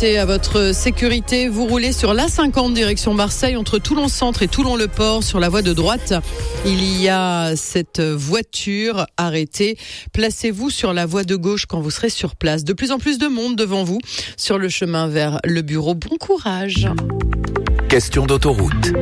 priorité à votre sécurité. Vous roulez sur l'A50 direction Marseille entre Toulon-Centre et Toulon-le-Port sur la voie de droite. Il y a cette voiture arrêtée. Placez-vous sur la voie de gauche quand vous serez sur place. De plus en plus de monde devant vous sur le chemin vers le bureau. Bon courage. Question d'autoroute.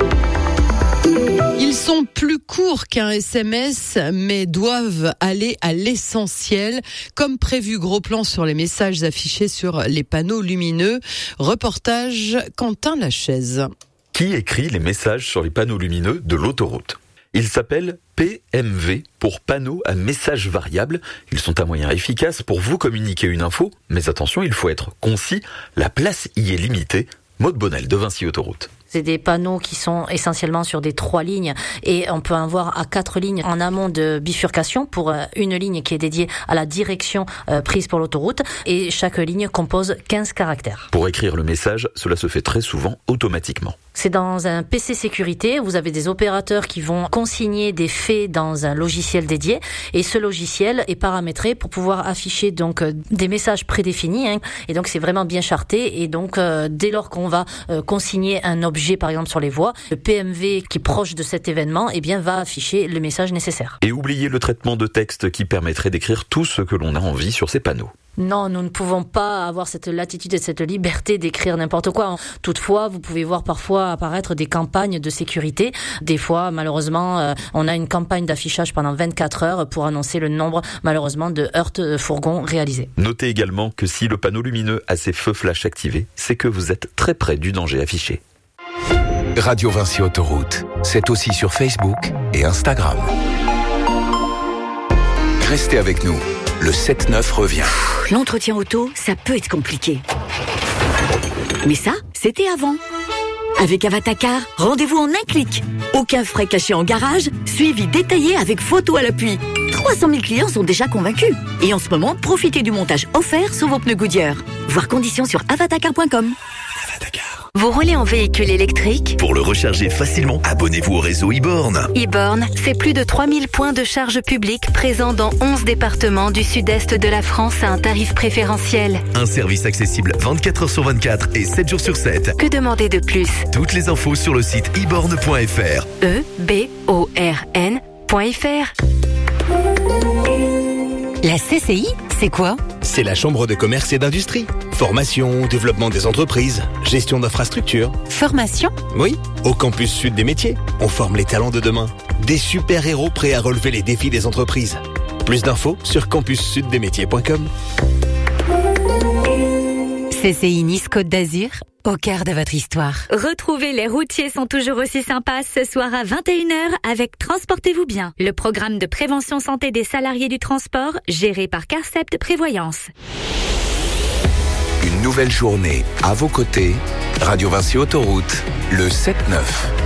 Ils sont plus courts qu'un SMS, mais doivent aller à l'essentiel. Comme prévu, gros plan sur les messages affichés sur les panneaux lumineux. Reportage Quentin Lachaise. Qui écrit les messages sur les panneaux lumineux de l'autoroute ? Ils s'appellent PMV pour panneaux à messages variables. Ils sont un moyen efficace pour vous communiquer une info, mais attention, il faut être concis. La place y est limitée. Maud Bonnel de Vinci Autoroute. C'est des panneaux qui sont essentiellement sur des 3 lignes et on peut en voir à 4 lignes en amont de bifurcation pour une ligne qui est dédiée à la direction prise pour l'autoroute et chaque ligne compose 15 caractères. Pour écrire le message, cela se fait très souvent automatiquement. C'est dans un PC sécurité, vous avez des opérateurs qui vont consigner des faits dans un logiciel dédié et ce logiciel est paramétré pour pouvoir afficher donc des messages prédéfinis et donc c'est vraiment bien charté et donc dès lors qu'on va consigner un objet par exemple sur les voies, le PMV qui est proche de cet événement va afficher le message nécessaire. Et oubliez le traitement de texte qui permettrait d'écrire tout ce que l'on a envie sur ces panneaux. Non, nous ne pouvons pas avoir cette latitude et cette liberté d'écrire n'importe quoi. Toutefois, vous pouvez voir parfois apparaître des campagnes de sécurité. Des fois, malheureusement, on a une campagne d'affichage pendant 24 heures pour annoncer le nombre, malheureusement, de heurts fourgons réalisés. Notez également que si le panneau lumineux a ses feux flash activés, c'est que vous êtes très près du danger affiché. Radio Vinci Autoroute, c'est aussi sur Facebook et Instagram. Restez avec nous, le 7-9 revient. L'entretien auto, ça peut être compliqué. Mais ça, c'était avant. Avec Avatacar, rendez-vous en un clic. Aucun frais cachés en garage, suivi détaillé avec photo à l'appui. 300 000 clients sont déjà convaincus. Et en ce moment, profitez du montage offert sur vos pneus Goodyear. Voir conditions sur avatacar.com. Vous roulez en véhicule électrique ? Pour le recharger facilement, abonnez-vous au réseau e-borne. e-borne, c'est plus de 3000 points de charge publique présents dans 11 départements du sud-est de la France à un tarif préférentiel. Un service accessible 24 heures sur 24 et 7 jours sur 7. Que demander de plus ? Toutes les infos sur le site eborne.fr. eborn.fr. La CCI, c'est quoi ? C'est la Chambre de commerce et d'industrie. Formation, développement des entreprises, gestion d'infrastructures. Formation ? Oui, au campus sud des métiers. On forme les talents de demain. Des super-héros prêts à relever les défis des entreprises. Plus d'infos sur campussuddesmétiers.com. CCI Nice Côte d'Azur, au cœur de votre histoire. Retrouvez Les routiers sont toujours aussi sympas ce soir à 21h avec Transportez-vous bien, le programme de prévention santé des salariés du transport géré par Carcept Prévoyance. Une nouvelle journée à vos côtés. Radio Vinci Autoroute, le 7-9.